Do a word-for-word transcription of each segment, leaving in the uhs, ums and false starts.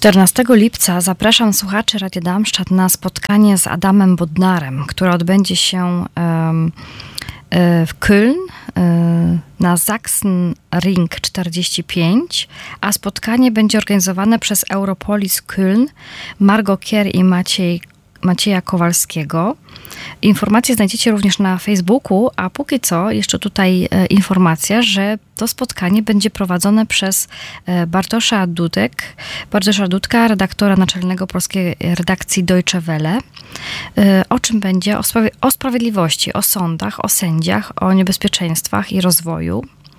czternastego lipca zapraszam słuchaczy Radia Darmstadt na spotkanie z Adamem Bodnarem, które odbędzie się um, w Köln na Sachsenring czterdzieści pięć, a spotkanie będzie organizowane przez Europolis Köln, Margot Kier i Maciej Macieja Kowalskiego. Informacje znajdziecie również na Facebooku, a póki co jeszcze tutaj e, informacja, że to spotkanie będzie prowadzone przez e, Bartosza Dudek, Bartosza Dudka, redaktora naczelnego polskiej redakcji Deutsche Welle. E, o czym będzie? O, sprawie, o sprawiedliwości, o sądach, o sędziach, o niebezpieczeństwach i rozwoju.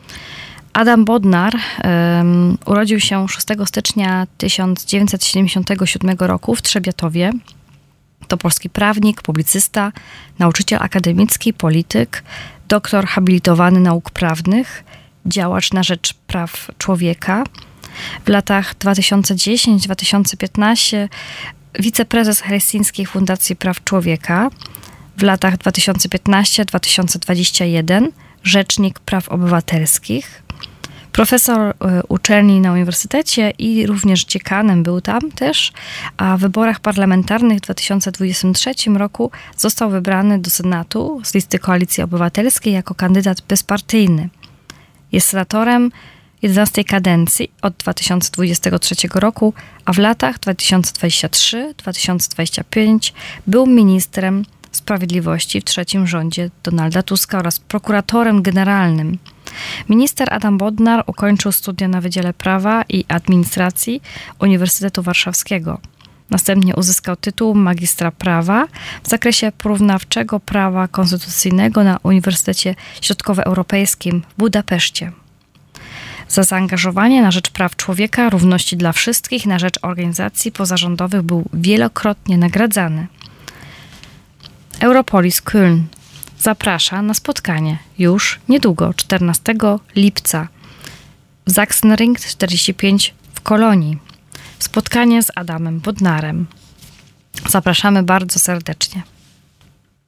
Adam Bodnar um, urodził się szóstego stycznia tysiąc dziewięćset siedemdziesiątego siódmego roku w Trzebiatowie. To polski prawnik, publicysta, nauczyciel akademicki, polityk, doktor habilitowany nauk prawnych, działacz na rzecz praw człowieka. W latach dwa tysiące dziesiątym do dwa tysiące piętnastego wiceprezes Helsińskiej Fundacji Praw Człowieka. W latach dwa tysiące piętnastego do dwa tysiące dwudziestego pierwszego rzecznik praw obywatelskich. Profesor uczelni na uniwersytecie i również dziekanem był tam też, a w wyborach parlamentarnych w dwa tysiące dwudziestym trzecim roku został wybrany do Senatu z listy Koalicji Obywatelskiej jako kandydat bezpartyjny. Jest senatorem jedenastej kadencji od dwa tysiące dwudziestego trzeciego roku, a w latach dwa tysiące dwudziestym trzecim do dwa tysiące dwudziestego piątego był ministrem sprawiedliwości w trzecim rządzie Donalda Tuska oraz prokuratorem generalnym. Minister Adam Bodnar ukończył studia na Wydziale Prawa i Administracji Uniwersytetu Warszawskiego. Następnie uzyskał tytuł magistra prawa w zakresie porównawczego prawa konstytucyjnego na Uniwersytecie Środkowoeuropejskim w Budapeszcie. Za zaangażowanie na rzecz praw człowieka, równości dla wszystkich, na rzecz organizacji pozarządowych był wielokrotnie nagradzany. Europolis Köln zaprasza na spotkanie już niedługo, czternastego lipca w Sachsenring czterdzieści pięć w Kolonii. Spotkanie z Adamem Bodnarem. Zapraszamy bardzo serdecznie.